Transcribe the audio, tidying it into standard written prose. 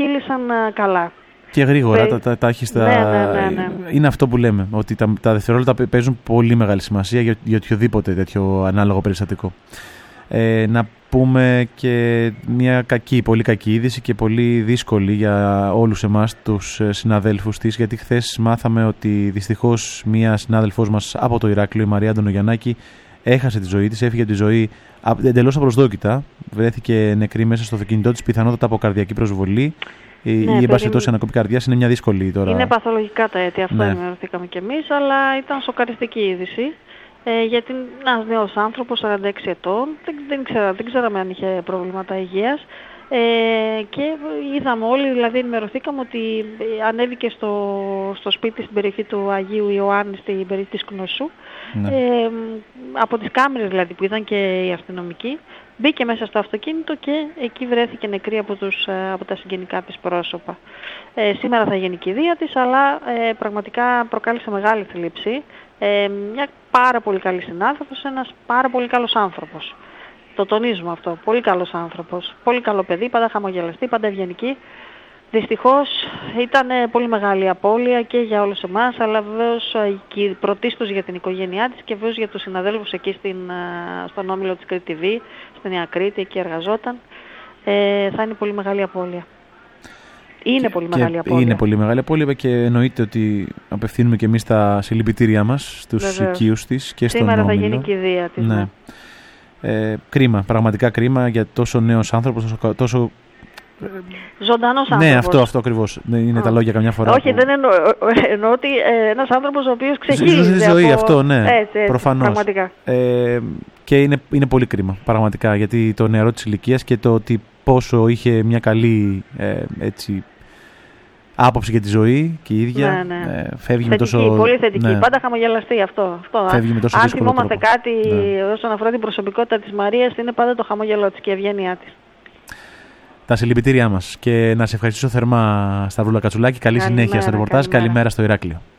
κύλησαν καλά. Και γρήγορα, τα τάχιστα. Ναι. Είναι αυτό που λέμε, ότι τα δευτερόλεπτα παίζουν πολύ μεγάλη σημασία για οποιοδήποτε τέτοιο ανάλογο περιστατικό. Να πούμε και μια πολύ κακή είδηση και πολύ δύσκολη για όλους εμάς τους συναδέλφους της, γιατί χθες μάθαμε ότι δυστυχώς μια συνάδελφός μας από το Ηράκλειο, η Μαρία Αντωνογιαννάκη, έχασε τη ζωή της, έφυγε από τη ζωή εντελώς απροσδόκητα. Βρέθηκε νεκρή μέσα στο αυτοκίνητό της, πιθανότατα από καρδιακή προσβολή. Η εμπασχετώση ανακοπή καρδιάς είναι μια δύσκολη τώρα. Είναι παθολογικά τα αίτια, αυτό ενημερωθήκαμε κι εμείς, αλλά ήταν σοκαριστική είδηση. Γιατί ένας νέος άνθρωπος, 46 ετών, δεν ξέραμε αν είχε προβλήματα υγείας, και είδαμε όλοι, δηλαδή ενημερωθήκαμε ότι ανέβηκε στο σπίτι στην περιοχή του Αγίου Ιωάννη, στην περιοχή της Κνωσού, από τις κάμερες δηλαδή που είδαν και οι αστυνομικοί, μπήκε μέσα στο αυτοκίνητο και εκεί βρέθηκε νεκρή από τα συγγενικά της πρόσωπα. Σήμερα θα γίνει κηδεία της, αλλά πραγματικά προκάλεσε μεγάλη θλίψη. Μια πάρα πολύ καλή συνάδελφος, ένας πάρα πολύ καλός άνθρωπος. Το τονίζουμε αυτό. Πολύ καλός άνθρωπος. Πολύ καλό παιδί, πάντα χαμογελαστή, πάντα ευγενική. Δυστυχώς ήταν πολύ μεγάλη απώλεια και για όλους εμάς, αλλά βεβαίως πρωτίστως για την οικογένειά της και βεβαίως για τους συναδέλφους εκεί στον όμιλο της Κρήτη TV, στην Νέα Κρήτη, εκεί εργαζόταν. Θα είναι πολύ μεγάλη απώλεια. Είναι πολύ μεγάλη απώλεια. Είναι πολύ μεγάλη απώλεια και εννοείται ότι απευθύνουμε και εμείς τα συλληπιτήριά μας στους οικείους της και στον όμιλο. Σήμερα θα γίνει κηδεία της. Ναι. Κρίμα, πραγματικά κρίμα για τόσο νέος άνθρωπος, τόσο ζωντανός άνθρωπος. Ναι, αυτό ακριβώς. Είναι τα λόγια καμιά φορά. Όχι, δεν εννοώ ότι ένας άνθρωπος ο οποίος ξεχύλιζε. Ζει ζωή αυτό, ναι. Έτσι, προφανώς. Πραγματικά. Και είναι πολύ κρίμα, πραγματικά, γιατί το νεαρό της ηλικίας και το ότι πόσο είχε μια καλή άποψη για τη ζωή και η ίδια. Ναι. Φεύγει θετική, με τόσο. Πολύ θετική. Ναι. Πάντα χαμογελαστή αυτό. Φεύγει με τόσο Αν δύσκολο θυμόμαστε τρόπο. κάτι όσον αφορά την προσωπικότητα της Μαρίας, είναι πάντα το χαμογελό της και η ευγένειά της. Τα συλληπιτήριά μας και να σε ευχαριστήσω θερμά, Σταυρούλα Κατσουλάκη. Καλή συνέχεια στο ρεπορτάζ. Καλημέρα στο Ηράκλειο.